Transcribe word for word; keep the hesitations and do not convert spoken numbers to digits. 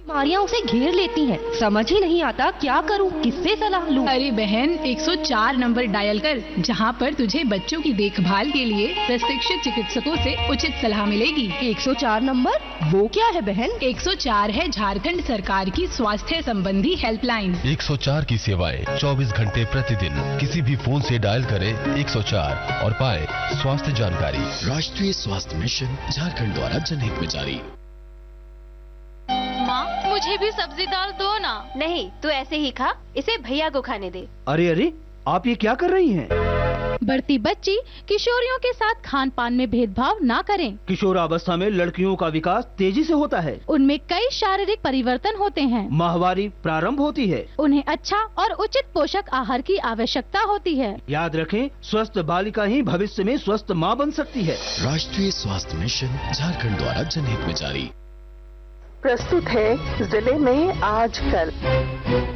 बीमारियां उसे घेर लेती हैं, समझ ही नहीं आता क्या करूं, किससे सलाह लूं? अरे बहन, एक सौ चार नंबर डायल कर, जहां पर तुझे बच्चों की देखभाल के लिए प्रशिक्षित चिकित्सकों से उचित सलाह मिलेगी। एक सौ चार नंबर वो क्या है बहन? एक सौ चार है झारखंड सरकार की स्वास्थ्य संबंधी हेल्पलाइन। एक सौ चार की सेवाएं चौबीस घंटे प्रतिदिन किसी भी फोन से डायल करें एक सौ चार और पाएं स्वास्थ्य जानकारी। राष्ट्रीय स्वास्थ्य मिशन झारखंड द्वारा जनहित में जारी। माँ, मुझे भी सब्जी दाल दो ना। नहीं, तू ऐसे ही खा, इसे भैया को खाने दे। अरे अरे, आप ये क्या कर रही हैं? बढ़ती बच्ची किशोरियों के साथ खान पान में भेदभाव ना करें। किशोरावस्था में लड़कियों का विकास तेजी से होता है। उनमें कई शारीरिक परिवर्तन होते हैं। माहवारी प्रारंभ होती है। उन्हें अच्छा और उचित पोषक आहार की आवश्यकता होती है। याद रखें, स्वस्थ बालिका ही भविष्य में स्वस्थ माँ बन सकती है। राष्ट्रीय स्वास्थ्य मिशन झारखंड द्वारा जनहित में जारी। प्रस्तुत है जिले में आज कल।